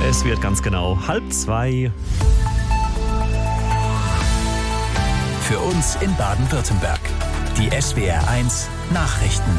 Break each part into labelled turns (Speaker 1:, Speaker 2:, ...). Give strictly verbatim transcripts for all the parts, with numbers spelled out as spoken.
Speaker 1: Es wird ganz genau halb zwei.
Speaker 2: Für uns in Baden-Württemberg. Die S W R eins Nachrichten.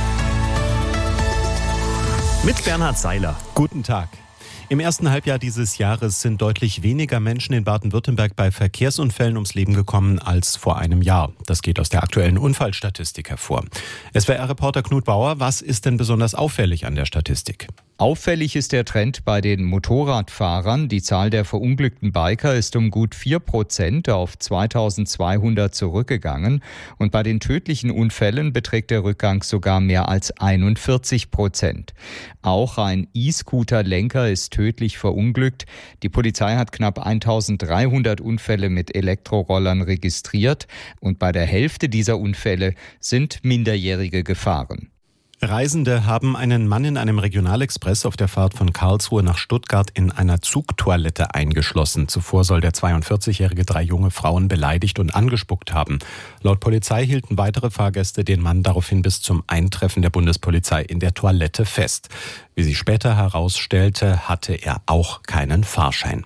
Speaker 1: Mit Bernhard Seiler.
Speaker 3: Guten Tag. Im ersten Halbjahr dieses Jahres sind deutlich weniger Menschen in Baden-Württemberg bei Verkehrsunfällen ums Leben gekommen als vor einem Jahr. Das geht aus der aktuellen Unfallstatistik hervor. S W R-Reporter Knut Bauer, was ist denn besonders auffällig an der Statistik?
Speaker 4: Auffällig ist der Trend bei den Motorradfahrern. Die Zahl der verunglückten Biker ist um gut vier Prozent auf zweitausendzweihundert zurückgegangen. Und bei den tödlichen Unfällen beträgt der Rückgang sogar mehr als einundvierzig Prozent. Auch ein E-Scooter-Lenker ist tödlich verunglückt. Die Polizei hat knapp eintausenddreihundert Unfälle mit Elektrorollern registriert. Und bei der Hälfte dieser Unfälle sind Minderjährige gefahren.
Speaker 3: Reisende haben einen Mann in einem Regionalexpress auf der Fahrt von Karlsruhe nach Stuttgart in einer Zugtoilette eingeschlossen. Zuvor soll der zweiundvierzigjährige drei junge Frauen beleidigt und angespuckt haben. Laut Polizei hielten weitere Fahrgäste den Mann daraufhin bis zum Eintreffen der Bundespolizei in der Toilette fest. Wie sich später herausstellte, hatte er auch keinen Fahrschein.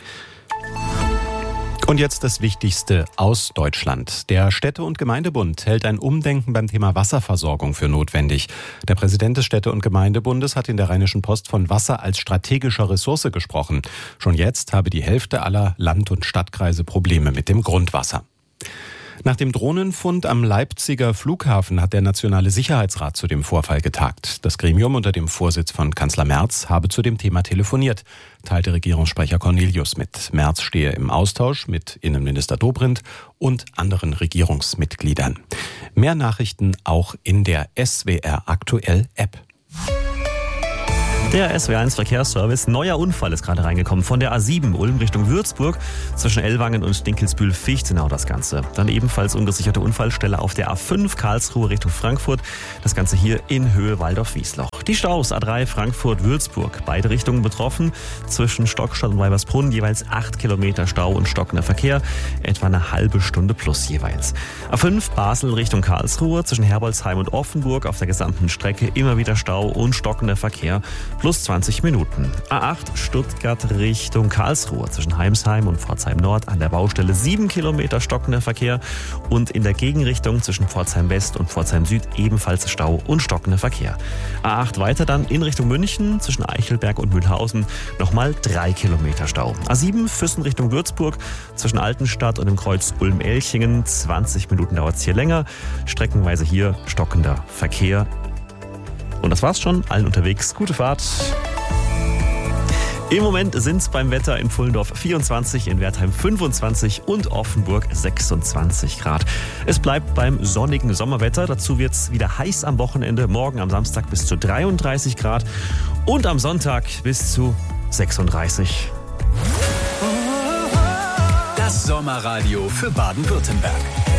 Speaker 3: Und jetzt das Wichtigste aus Deutschland. Der Städte- und Gemeindebund hält ein Umdenken beim Thema Wasserversorgung für notwendig. Der Präsident des Städte- und Gemeindebundes hat in der Rheinischen Post von Wasser als strategischer Ressource gesprochen. Schon jetzt habe die Hälfte aller Land- und Stadtkreise Probleme mit dem Grundwasser. Nach dem Drohnenfund am Leipziger Flughafen hat der Nationale Sicherheitsrat zu dem Vorfall getagt. Das Gremium unter dem Vorsitz von Kanzler Merz habe zu dem Thema telefoniert, teilte Regierungssprecher Cornelius mit. Merz stehe im Austausch mit Innenminister Dobrindt und anderen Regierungsmitgliedern. Mehr Nachrichten auch in der S W R Aktuell App.
Speaker 1: Der S W R eins Verkehrsservice. Neuer Unfall ist gerade reingekommen von der A sieben Ulm Richtung Würzburg zwischen Ellwangen und Dinkelsbühl-Fichtenau das Ganze. Dann ebenfalls ungesicherte Unfallstelle auf der A fünf Karlsruhe Richtung Frankfurt. Das Ganze hier in Höhe Waldorf-Wiesloch. Die Staus A drei Frankfurt-Würzburg. Beide Richtungen betroffen. Zwischen Stockstadt und Weibersbrunn jeweils acht Kilometer Stau und stockender Verkehr. Etwa eine halbe Stunde plus jeweils. A fünf Basel Richtung Karlsruhe. Zwischen Herbolzheim und Offenburg auf der gesamten Strecke immer wieder Stau und stockender Verkehr. Plus zwanzig Minuten. A acht Stuttgart Richtung Karlsruhe. Zwischen Heimsheim und Pforzheim Nord an der Baustelle sieben Kilometer stockender Verkehr. Und in der Gegenrichtung zwischen Pforzheim West und Pforzheim Süd ebenfalls Stau und stockender Verkehr. A acht weiter dann in Richtung München zwischen Eichelberg und Mühlhausen nochmal drei Kilometer Stau. A sieben Füssen Richtung Würzburg zwischen Altenstadt und dem Kreuz Ulm-Elchingen. zwanzig Minuten dauert es hier länger. Streckenweise hier stockender Verkehr. Und das war's schon. Allen unterwegs. Gute Fahrt. Im Moment sind es beim Wetter in Pfullendorf vierundzwanzig, in Wertheim fünfundzwanzig und Offenburg sechsundzwanzig Grad. Es bleibt beim sonnigen Sommerwetter. Dazu wird es wieder heiß am Wochenende. Morgen am Samstag bis zu dreiunddreißig Grad und am Sonntag bis zu sechsunddreißig.
Speaker 2: Das Sommerradio für Baden-Württemberg.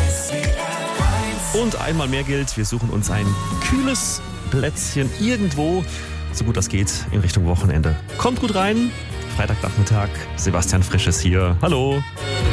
Speaker 1: Und einmal mehr gilt, wir suchen uns ein kühles Plätzchen irgendwo, so gut das geht, in Richtung Wochenende. Kommt gut rein. Freitagnachmittag. Sebastian Frisch ist hier. Hallo.